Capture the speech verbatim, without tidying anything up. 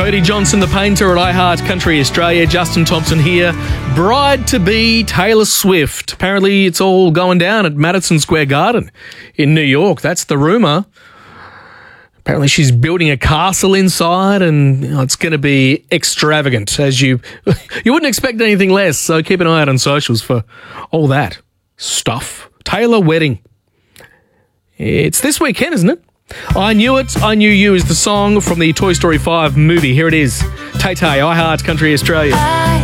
Cody Johnson, the painter at iHeart Country Australia. Justin Thompson here. Bride-to-be Taylor Swift. Apparently it's all going down at Madison Square Garden in New York. That's the rumour. Apparently she's building a castle inside and you know, it's going to be extravagant. As you, you wouldn't expect anything less, so keep an eye out on socials for all that stuff. Taylor wedding. It's this weekend, isn't it? I Knew It, I Knew You is the song from the Toy Story five movie. Here it is. Tay Tay, iHeart Country Australia. I